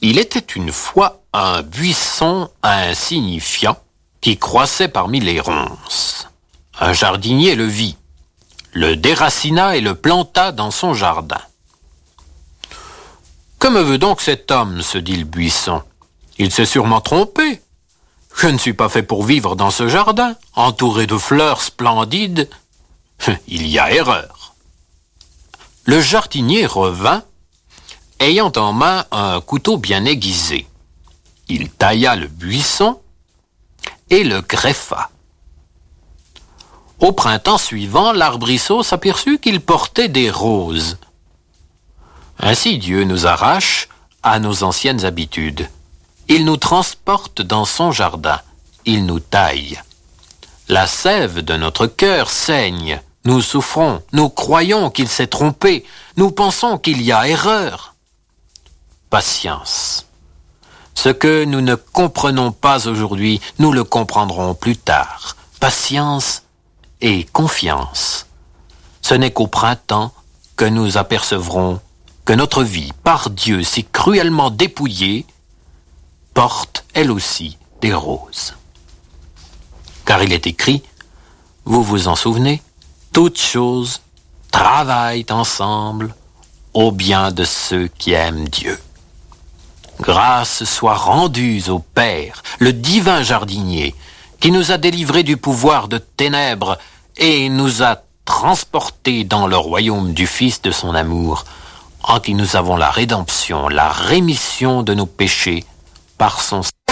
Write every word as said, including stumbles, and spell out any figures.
Il était une fois un buisson insignifiant qui croissait parmi les ronces. Un jardinier le vit, le déracina et le planta dans son jardin. « Que me veut donc cet homme ?» se dit le buisson. « Il s'est sûrement trompé. Je ne suis pas fait pour vivre dans ce jardin, entouré de fleurs splendides. Il y a erreur. » Le jardinier revint, ayant en main un couteau bien aiguisé. Il tailla le buisson et le greffa. Au printemps suivant, l'arbrisseau s'aperçut qu'il portait des roses. Ainsi Dieu nous arrache à nos anciennes habitudes. Il nous transporte dans son jardin. Il nous taille. La sève de notre cœur saigne. Nous souffrons. Nous croyons qu'il s'est trompé. Nous pensons qu'il y a erreur. Patience. Ce que nous ne comprenons pas aujourd'hui, nous le comprendrons plus tard. Patience et confiance. Ce n'est qu'au printemps que nous apercevrons que notre vie, par Dieu si cruellement dépouillée, porte elle aussi des roses. Car il est écrit, vous vous en souvenez, toutes choses travaillent ensemble au bien de ceux qui aiment Dieu. Grâce soit rendue au Père, le divin jardinier, qui nous a délivrés du pouvoir de ténèbres et nous a transportés dans le royaume du Fils de son amour, en qui nous avons la rédemption, la rémission de nos péchés par son